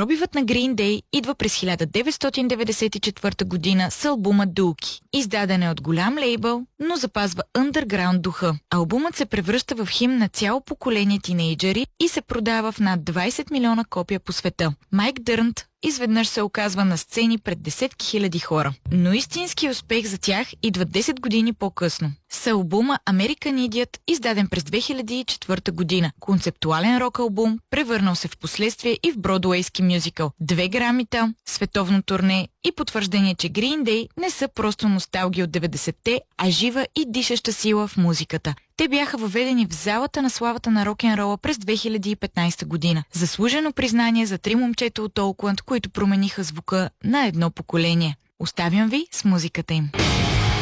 Пробивът на Green Day идва през 1994 година с албума Dookie. Издаден е от голям лейбъл, но запазва underground духа. Албумът се превръща в химн на цяло поколение тинейджери и се продава в над 20 милиона копия по света. Майк Дърнт изведнъж се оказва на сцени пред десетки хиляди хора. Но истински успех за тях идва 10 години по-късно. С албума American Idiot, издаден през 2004 година. Концептуален рок-албум, превърнал се в последствие и в бродуейски мюзикъл. 2 грамита, световно турне и потвърждение, че Green Day не са просто носталги от 90-те, а жива и дишаща сила в музиката. Те бяха въведени в залата на славата на рок-н-рола през 2015 година. Заслужено признание за 3 момчета от Оукланд, които промениха звука на едно поколение. Оставям ви с музиката им.